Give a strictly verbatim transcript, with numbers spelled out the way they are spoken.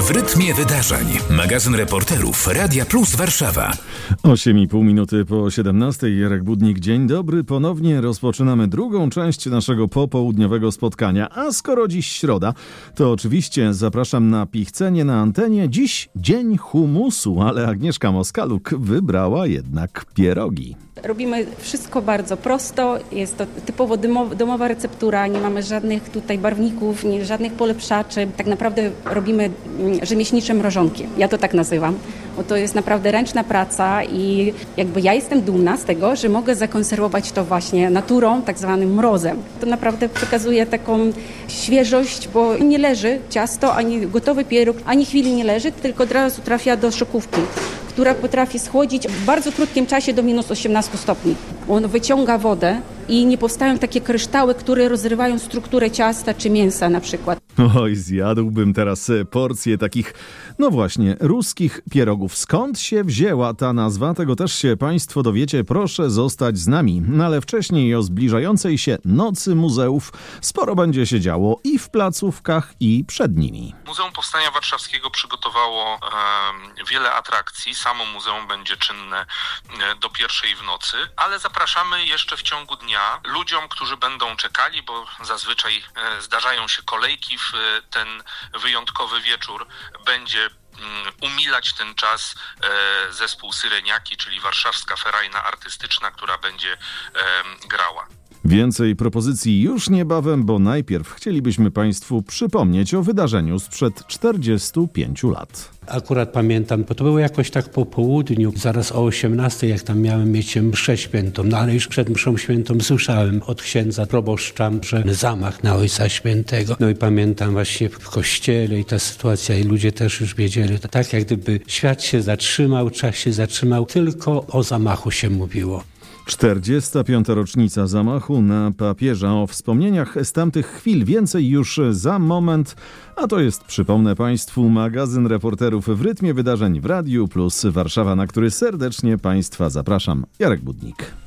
W rytmie wydarzeń. Magazyn reporterów Radia Plus Warszawa. osiem i pół minuty po siedemnastej. Jarek Budnik, dzień dobry. Ponownie rozpoczynamy drugą część naszego popołudniowego spotkania. A skoro dziś środa, to oczywiście zapraszam na pichcenie na antenie. Dziś dzień humusu, ale Agnieszka Moskaluk wybrała jednak pierogi. Robimy wszystko bardzo prosto, jest to typowo domowa receptura, nie mamy żadnych tutaj barwników, nie, żadnych polepszaczy. Tak naprawdę robimy rzemieślnicze mrożonki, ja to tak nazywam, bo to jest naprawdę ręczna praca i jakby ja jestem dumna z tego, że mogę zakonserwować to właśnie naturą, tak zwanym mrozem. To naprawdę przekazuje taką świeżość, bo nie leży ciasto, ani gotowy pieróg, ani chwili nie leży, tylko od razu trafia do szokówki, która potrafi schłodzić w bardzo krótkim czasie do minus osiemnaście stopni. On wyciąga wodę i nie powstają takie kryształy, które rozrywają strukturę ciasta czy mięsa na przykład. Oj, zjadłbym teraz porcję takich, no właśnie, ruskich pierogów. Skąd się wzięła ta nazwa? Tego też się Państwo dowiecie. Proszę zostać z nami. No ale wcześniej o zbliżającej się Nocy Muzeów sporo będzie się działo i w placówkach, i przed nimi. Muzeum Powstania Warszawskiego przygotowało e, wiele atrakcji. Samo muzeum będzie czynne e, do pierwszej w nocy, ale zapraszamy jeszcze w ciągu dnia ludziom, którzy będą czekali, bo zazwyczaj e, zdarzają się kolejki w e, ten wyjątkowy wieczór. Będzie umilać ten czas e, zespół Syreniaki, czyli warszawska ferajna artystyczna, która będzie e, grała. Więcej propozycji już niebawem, bo najpierw chcielibyśmy Państwu przypomnieć o wydarzeniu sprzed czterdziestu pięciu lat. Akurat pamiętam, bo to było jakoś tak po południu, zaraz o osiemnastej, jak tam miałem mieć mszę świętą, no ale już przed mszą świętą słyszałem od księdza proboszcza, że zamach na Ojca Świętego. No i pamiętam właśnie w kościele i ta sytuacja i ludzie też już wiedzieli, to tak jak gdyby świat się zatrzymał, czas się zatrzymał, tylko o zamachu się mówiło. czterdziesta piąta rocznica zamachu na papieża. O wspomnieniach z tamtych chwil więcej już za moment, a to jest, przypomnę Państwu, magazyn reporterów w rytmie wydarzeń w Radiu Plus Warszawa, na który serdecznie Państwa zapraszam. Jarek Budnik.